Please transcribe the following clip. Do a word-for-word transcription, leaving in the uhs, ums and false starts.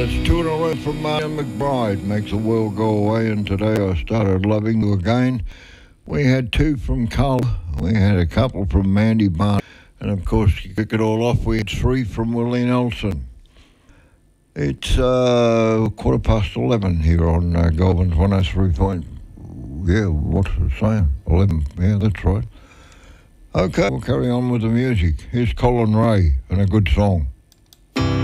It's two in a row from Martin McBride, Makes the World Go Away, and today I started loving you again. We had two from Carl, we had a couple from Mandy Barnes, and of course, to kick it all off, we had three from Willie Nelson. It's uh, quarter past eleven here on uh, Goulburn's one oh three point, yeah, what's it saying? eleven, yeah, that's right. Okay, we'll carry on with the music. Here's Colin Ray and a good song.